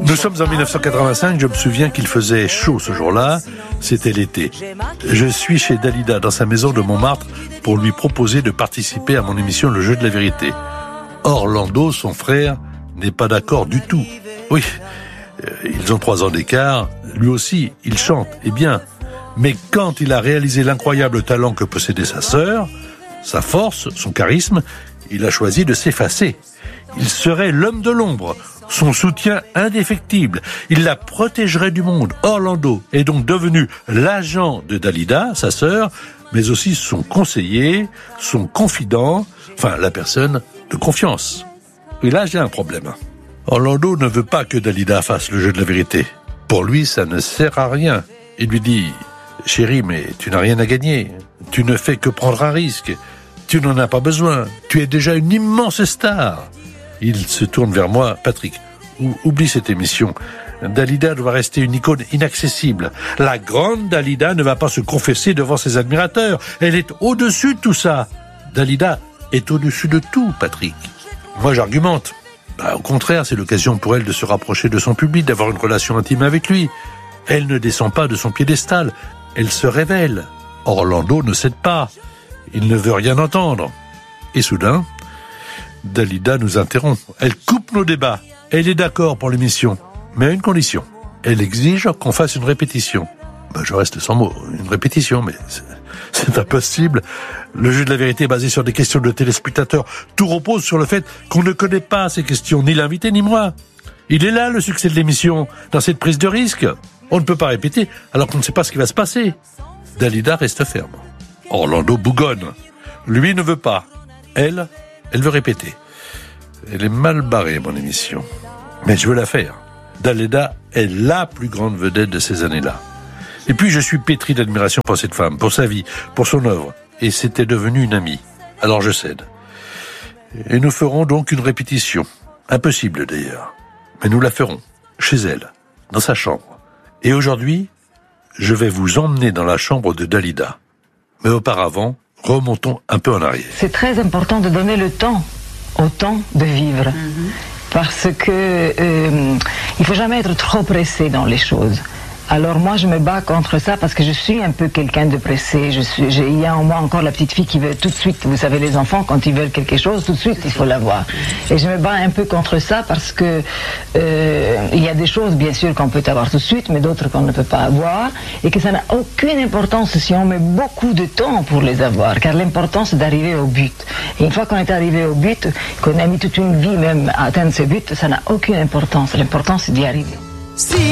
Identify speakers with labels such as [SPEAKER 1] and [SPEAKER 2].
[SPEAKER 1] Nous sommes en 1985, je me souviens qu'il faisait chaud ce jour-là, c'était l'été. Je suis chez Dalida dans sa maison de Montmartre pour lui proposer de participer à mon émission Le Jeu de la Vérité. Orlando, son frère, n'est pas d'accord du tout. Oui, ils ont 3 ans d'écart, lui aussi, il chante, et bien. Mais quand il a réalisé l'incroyable talent que possédait sa sœur, sa force, son charisme, il a choisi de s'effacer. Il serait l'homme de l'ombre, son soutien indéfectible. Il la protégerait du monde. Orlando est donc devenu l'agent de Dalida, sa sœur, mais aussi son conseiller, son confident, enfin la personne de confiance. Et là, j'ai un problème. Orlando ne veut pas que Dalida fasse le jeu de la vérité. Pour lui, ça ne sert à rien. Il lui dit « Chérie, mais tu n'as rien à gagner. Tu ne fais que prendre un risque. Tu n'en as pas besoin. Tu es déjà une immense star. » Il se tourne vers moi. « Patrick, oublie cette émission. Dalida doit rester une icône inaccessible. La grande Dalida ne va pas se confesser devant ses admirateurs. Elle est au-dessus de tout ça. Dalida est au-dessus de tout, Patrick. » Moi, j'argumente. Au contraire, c'est l'occasion pour elle de se rapprocher de son public, d'avoir une relation intime avec lui. Elle ne descend pas de son piédestal. Elle se révèle. Orlando ne cède pas. Il ne veut rien entendre. Et soudain, Dalida nous interrompt. Elle coupe nos débats. Elle est d'accord pour l'émission, mais à une condition. Elle exige qu'on fasse une répétition. Je reste sans mots. Une répétition, mais c'est impossible. Le jeu de la vérité est basé sur des questions de téléspectateurs. Tout repose sur le fait qu'on ne connaît pas ces questions, ni l'invité, ni moi. Il est là, le succès de l'émission, dans cette prise de risque. On ne peut pas répéter, alors qu'on ne sait pas ce qui va se passer. Dalida reste ferme. Orlando bougonne. Lui ne veut pas. Elle veut répéter. Elle est mal barrée, mon émission. Mais je veux la faire. Dalida est la plus grande vedette de ces années-là. Et puis je suis pétri d'admiration pour cette femme, pour sa vie, pour son œuvre. Et c'était devenu une amie. Alors je cède. Et nous ferons donc une répétition. Impossible d'ailleurs. Mais nous la ferons. Chez elle. Dans sa chambre. Et aujourd'hui, je vais vous emmener dans la chambre de Dalida. Mais auparavant, remontons un peu en arrière.
[SPEAKER 2] C'est très important de donner le temps au temps de vivre. Parce que il faut jamais être trop pressé dans les choses. Alors moi je me bats contre ça parce que je suis un peu quelqu'un de pressé. Il y a en moi encore la petite fille qui veut tout de suite. Vous savez, les enfants, quand ils veulent quelque chose, tout de suite il faut l'avoir. Et je me bats un peu contre ça parce que il y a des choses bien sûr qu'on peut avoir tout de suite, mais d'autres qu'on ne peut pas avoir, et que ça n'a aucune importance si on met beaucoup de temps pour les avoir, car l'important c'est d'arriver au but. Et une fois qu'on est arrivé au but, qu'on a mis toute une vie même à atteindre ce but, ça n'a aucune importance. L'important c'est d'y arriver.